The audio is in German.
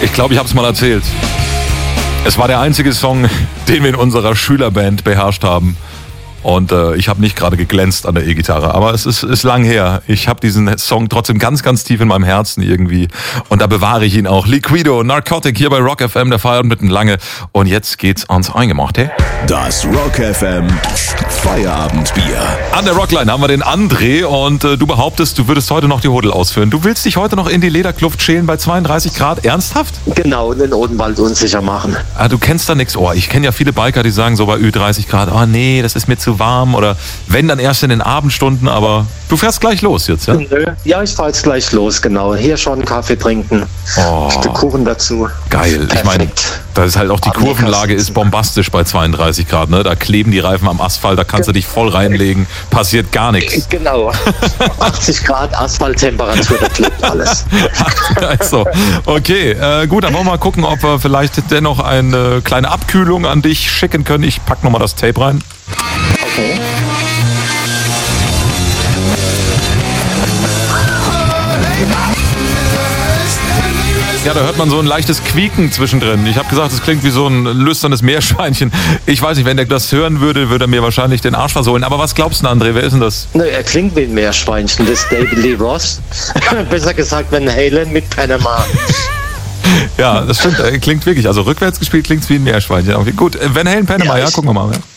Ich glaube, ich habe es mal erzählt. Es war der einzige Song, den wir in unserer Schülerband beherrscht haben. Und ich habe nicht gerade geglänzt an der E-Gitarre, aber es ist lang her. Ich habe diesen Song trotzdem ganz, ganz tief in meinem Herzen irgendwie. Und da bewahre ich ihn auch. Liquido, Narcotic hier bei Rock FM, der Feierabend mitten lange. Und jetzt geht's ans Eingemachte. Das Rock FM Feierabendbier. An der Rockline haben wir den André und du behauptest, du würdest heute noch die Hodel ausführen. Du willst dich heute noch in die Lederkluft schälen bei 32 Grad? Ernsthaft? Genau, den Odenwald unsicher machen. Ah, du kennst da nichts. Oh, ich kenne ja viele Biker, die sagen so bei Ü30 Grad, oh nee, das ist mir zu warm oder wenn, dann erst in den Abendstunden, aber du fährst gleich los jetzt, ja? Nö. Ja, ich fahr jetzt gleich los, genau. Hier schon einen Kaffee trinken, ein Stück Kuchen dazu. Geil. Perfekt. Ich meine, das ist halt auch die Kurvenlage ist bombastisch bei 32 Grad, ne? Da kleben die Reifen am Asphalt, da kannst du dich voll reinlegen, passiert gar nichts. Genau. 80 Grad Asphalttemperatur, da klebt alles. Also, okay, gut, dann wollen wir mal gucken, ob wir vielleicht dennoch eine kleine Abkühlung an dich schicken können. Ich pack nochmal das Tape rein. Okay. Ja, da hört man so ein leichtes Quieken zwischendrin. Ich habe gesagt, es klingt wie so ein lüsternes Meerschweinchen. Ich weiß nicht, wenn der das hören würde, würde er mir wahrscheinlich den Arsch versohlen. Aber was glaubst du, André, wer ist denn das? Nö, er klingt wie ein Meerschweinchen, das ist David Lee Roth. Besser gesagt, Van Halen mit Panama. Ja, das stimmt, klingt wirklich. Also rückwärts gespielt klingt es wie ein Meerschweinchen. Okay, gut, Van Halen, Panama, ja, gucken wir mal. Ja.